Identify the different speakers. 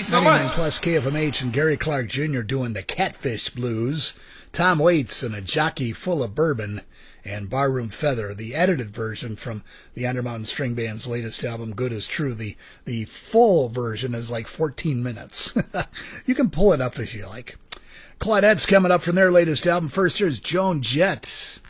Speaker 1: you so
Speaker 2: 99
Speaker 1: much.
Speaker 2: plus KFMH and Gary Clark Jr. doing the Catfish Blues. Tom Waits and a Jockey Full of Bourbon, and Barroom Feather, the edited version from the Undermountain String Band's latest album, Good Is True. The full version is like 14 minutes. You can pull it up if you like. Claudette's coming up from their latest album. First, here's Joan Jett.